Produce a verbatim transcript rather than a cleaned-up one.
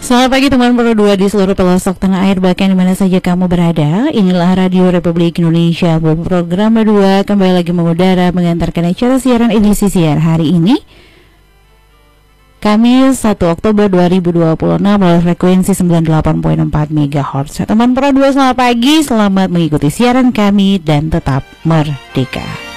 Selamat pagi teman Pro dua di seluruh pelosok tanah air, bahkan di mana saja kamu berada. Inilah Radio Republik Indonesia. Program dua kembali lagi mengudara mengantarkan acara siaran edisi siar hari ini, Kamis satu Oktober dua ribu dua puluh enam melalui frekuensi sembilan puluh delapan koma empat megahertz. Teman Pro dua, selamat pagi, selamat mengikuti siaran kami dan tetap merdeka.